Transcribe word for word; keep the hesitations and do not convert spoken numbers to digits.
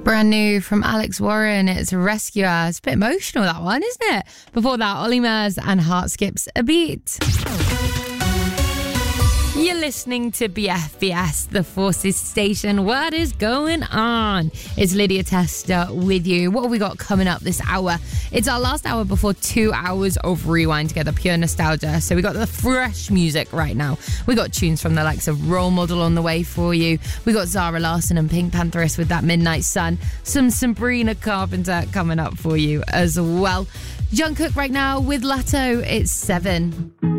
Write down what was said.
Brand new from Alex Warren. It's Rescuer. It's a bit emotional, that one, isn't it? Before that, Ollie Murs and Heart Skips a Beat. You're listening to B F B S, the Forces Station. What is going on? It's Lydia Tester with you. What have we got coming up this hour? It's our last hour before two hours of Rewind together, pure nostalgia. So we got the fresh music right now. We got tunes from the likes of Role Model on the way for you. We got Zara Larsson and Pink Pantheress with That Midnight Sun. Some Sabrina Carpenter coming up for you as well. Jungkook right now with Latto. It's seven.